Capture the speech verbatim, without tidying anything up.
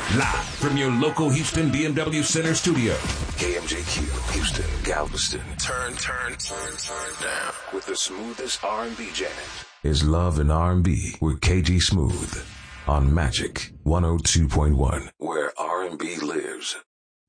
Live from your local Houston B M W Center studio. K M J Q, Houston, Galveston. Turn, turn, turn, turn down. With the smoothest R and B jam. Is Love and R and B with K G Smooth on Magic one oh two point one, where R and B lives.